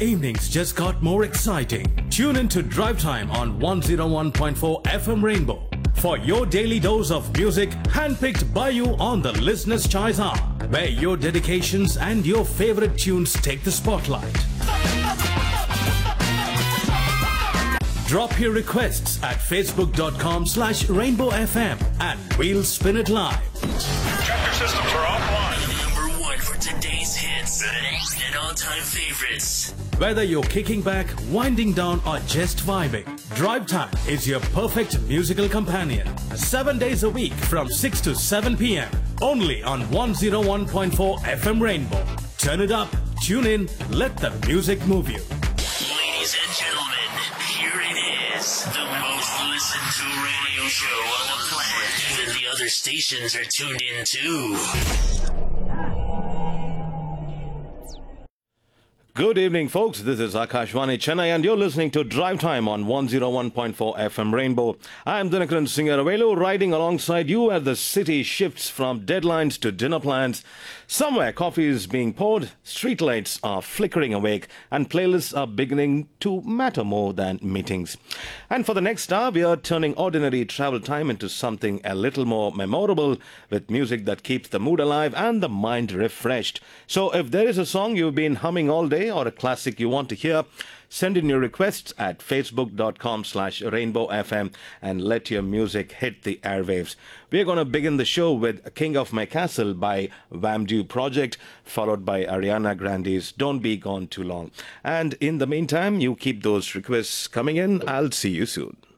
evenings just got more exciting. Tune in to Drive Time on 101.4 FM Rainbow for your daily dose of music handpicked by you on the Listener's Choice Hour, where your dedications and your favorite tunes take the spotlight. Drop your requests at facebook.com/rainbowfm and we'll spin it live. Tractor systems are offline. Number one for today's hits and all-time favorites. Whether you're kicking back, winding down, or just vibing, Drive Time is your perfect musical companion. 7 days a week from 6 to 7 p.m. Only on 101.4 FM Rainbow. Turn it up, tune in, let the music move you. Ladies and gentlemen, here it is. The most listened to radio show on the planet. Even the other stations are tuned in too. Good evening, folks. This is Akashvani Chennai, and you're listening to Drive Time on 101.4 FM Rainbow. I'm Dinakaran Singaravelu, riding alongside you as the city shifts from deadlines to dinner plans. Somewhere coffee is being poured, streetlights are flickering awake, and playlists are beginning to matter more than meetings. And for the next hour, we are turning ordinary travel time into something a little more memorable with music that keeps the mood alive and the mind refreshed. So if there is a song you've been humming all day or a classic you want to hear, send in your requests at facebook.com/rainbowfm and let your music hit the airwaves. We're going to begin the show with King of My Castle by Vamdu Project, followed by Ariana Grande's Don't Be Gone Too Long. And in the meantime, you keep those requests coming in. I'll see you soon.